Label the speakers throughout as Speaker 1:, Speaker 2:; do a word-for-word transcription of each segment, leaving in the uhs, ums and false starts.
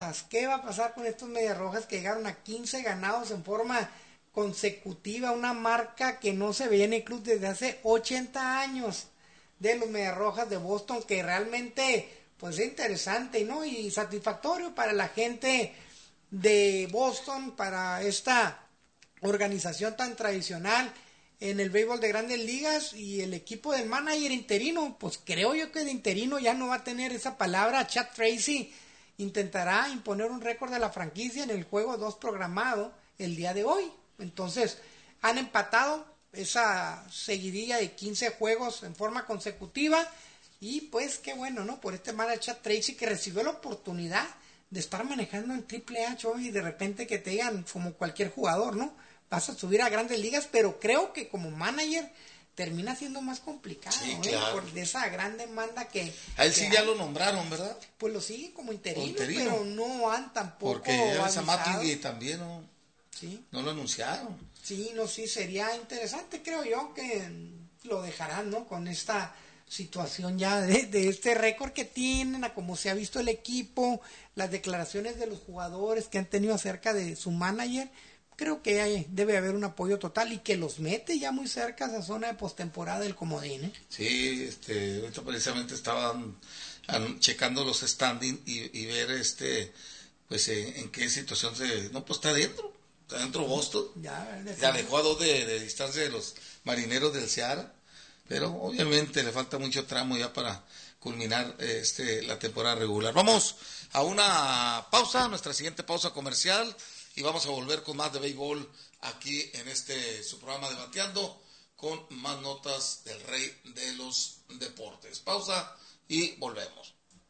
Speaker 1: ¿Qué va a pasar con estos Medias Rojas que llegaron a quince ganados en forma consecutiva? Una marca que no se veía en el club desde hace ochenta años de los Medias Rojas de Boston, que realmente pues es interesante, ¿no? Y satisfactorio para la gente de Boston, para esta organización tan tradicional en el béisbol de Grandes Ligas. Y el equipo del manager interino, pues creo yo que de interino ya no va a tener esa palabra. Chad Tracy intentará imponer un récord de la franquicia en el juego dos programado el día de hoy. Entonces han empatado esa seguidilla de quince juegos en forma consecutiva, y pues qué bueno, ¿no? Por este manager Chad Tracy, que recibió la oportunidad de estar manejando en Triple A, y de repente que te digan, como cualquier jugador, ¿no? Vas a subir a Grandes Ligas, pero creo que como manager termina siendo más complicado, sí, claro, ¿eh? Por esa gran demanda que...
Speaker 2: A él
Speaker 1: que
Speaker 2: sí
Speaker 1: hay.
Speaker 2: Ya lo nombraron, ¿verdad?
Speaker 1: Pues lo siguen como interino,
Speaker 2: interino,
Speaker 1: pero no han tampoco
Speaker 2: porque ya
Speaker 1: avisado.
Speaker 2: Matigui también no,
Speaker 1: ¿Sí?
Speaker 2: no lo anunciaron.
Speaker 1: Sí, no, sí, sería interesante, creo yo, que lo dejarán, ¿no? Con esta situación ya de, de este récord que tienen, a cómo se ha visto el equipo, las declaraciones de los jugadores que han tenido acerca de su manager. Creo que hay, debe haber un apoyo total, y que los mete ya muy cerca a esa zona de postemporada del comodín, ¿eh?
Speaker 2: Sí, este, ahorita precisamente estaban an, checando los standings y, y ver este, pues en, en qué situación se, no, pues está dentro, está dentro Boston, ya, ya dejó a dos de, de distancia de los Marineros del Seattle, pero obviamente le falta mucho tramo ya para culminar este la temporada regular. Vamos a una pausa, nuestra siguiente pausa comercial. Y vamos a volver con más de béisbol aquí en este su programa de Bateando, con más notas del rey de los deportes. Pausa y volvemos.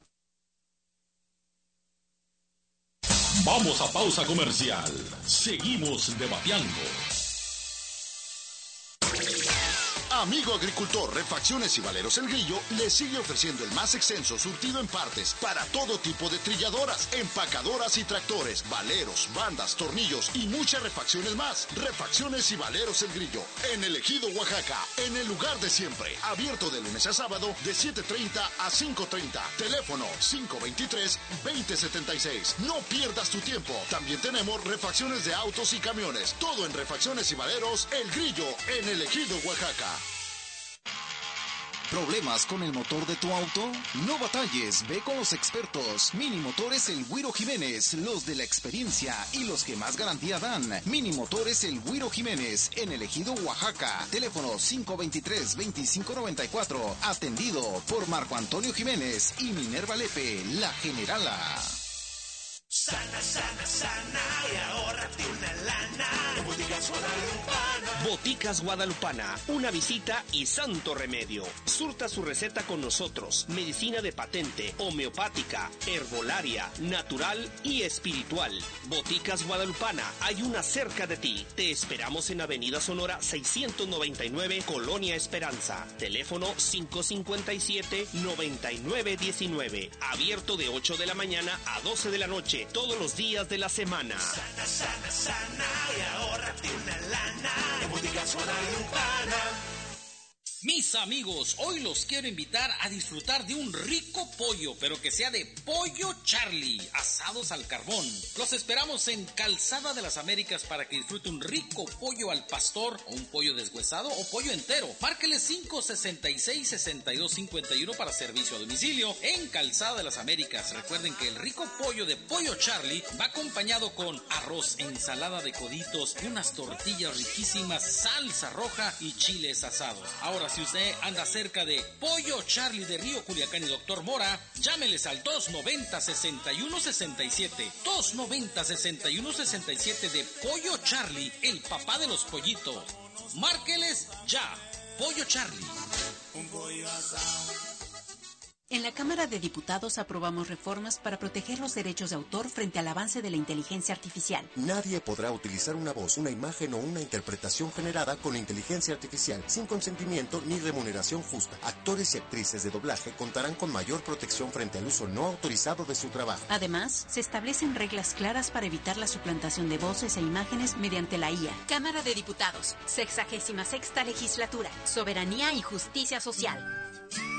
Speaker 3: Vamos a pausa comercial. Seguimos debateando.
Speaker 4: Amigo agricultor, Refacciones y Valeros El Grillo le sigue ofreciendo el más extenso surtido en partes para todo tipo de trilladoras, empacadoras y tractores, valeros, bandas, tornillos y muchas refacciones más. Refacciones y Valeros El Grillo, en el Ejido, Oaxaca, en el lugar de siempre. Abierto de lunes a sábado de siete treinta a cinco treinta. Teléfono cinco veintitrés, veinte setenta y seis. No pierdas tu tiempo. También tenemos refacciones de autos y camiones. Todo en Refacciones y Valeros El Grillo, en el Ejido, Oaxaca.
Speaker 5: ¿Problemas con el motor de tu auto? No batalles, ve con los expertos. Mini Motores El Güiro Jiménez, los de la experiencia y los que más garantía dan. Mini Motores El Güiro Jiménez, en el Ejido, Oaxaca. Teléfono cinco veintitrés, veinticinco noventa y cuatro. Atendido por Marco Antonio Jiménez y Minerva Lepe, la generala.
Speaker 6: Sana, sana, sana y ahórrate una lana. Boticas Guadalupana.
Speaker 7: Boticas Guadalupana, una visita y santo remedio. Surta su receta con nosotros. Medicina de patente, homeopática, herbolaria, natural y espiritual. Boticas Guadalupana, hay una cerca de ti. Te esperamos en Avenida Sonora seiscientos noventa y nueve, Colonia Esperanza. Teléfono cinco cincuenta y siete, noventa y nueve diecinueve. Abierto de ocho de la mañana a doce de la noche, todos los días de la semana.
Speaker 6: Sana, sana, sana y ahórrate una lana. En Boticas Guadalupana.
Speaker 8: Mis amigos, hoy los quiero invitar a disfrutar de un rico pollo, pero que sea de Pollo Charlie, asados al carbón. Los esperamos en Calzada de las Américas para que disfrute un rico pollo al pastor, o un pollo deshuesado, o pollo entero. Márquele cinco sesenta y seis, sesenta y dos cincuenta y uno para servicio a domicilio en Calzada de las Américas. Recuerden que el rico pollo de Pollo Charlie va acompañado con arroz, ensalada de coditos, unas tortillas riquísimas, salsa roja y chiles asados. Ahora, si usted anda cerca de Pollo Charlie de Río Culiacán y Doctor Mora, llámeles al dos noventa, sesenta y uno sesenta y siete. dos noventa, sesenta y uno sesenta y siete de Pollo Charlie, el papá de los pollitos. Márqueles ya. Pollo Charlie.
Speaker 6: Un pollo asado.
Speaker 9: En la Cámara de Diputados aprobamos reformas para proteger los derechos de autor frente al avance de la inteligencia artificial.
Speaker 10: Nadie podrá utilizar una voz, una imagen o una interpretación generada con inteligencia artificial sin consentimiento ni remuneración justa. Actores y actrices de doblaje contarán con mayor protección frente al uso no autorizado de su trabajo.
Speaker 9: Además, se establecen reglas claras para evitar la suplantación de voces e imágenes mediante la I A.
Speaker 11: Cámara de Diputados, sexagésima sexta legislatura, soberanía y justicia social.